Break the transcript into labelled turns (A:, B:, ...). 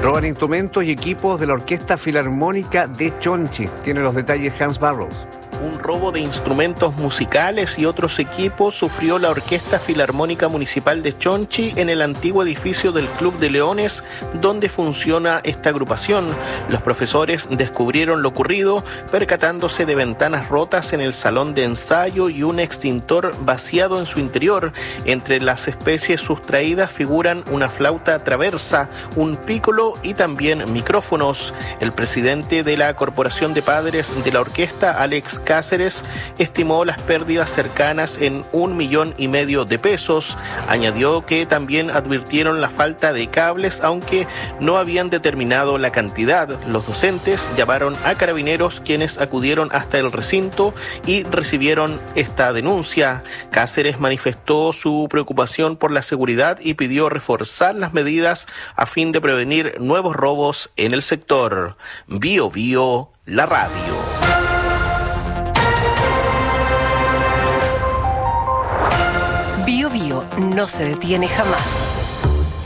A: Roban instrumentos y equipos de la Orquesta Filarmónica de Chonchi. Tiene los detalles Hans Barrows.
B: Un robo de instrumentos musicales y otros equipos sufrió la Orquesta Filarmónica Municipal de Chonchi en el antiguo edificio del Club de Leones, donde funciona esta agrupación. Los profesores descubrieron lo ocurrido, percatándose de ventanas rotas en el salón de ensayo y un extintor vaciado en su interior. Entre las especies sustraídas figuran una flauta traversa, un pícolo y también micrófonos. El presidente de la Corporación de Padres de la orquesta, Alex Cáceres, estimó las pérdidas cercanas en 1,5 millones de pesos. Añadió que también advirtieron la falta de cables, aunque no habían determinado la cantidad. Los docentes llamaron a carabineros, quienes acudieron hasta el recinto y recibieron esta denuncia. Cáceres manifestó su preocupación por la seguridad y pidió reforzar las medidas a fin de prevenir nuevos robos en el sector. Bio Bio, la radio.
C: Bio Bio no se detiene jamás.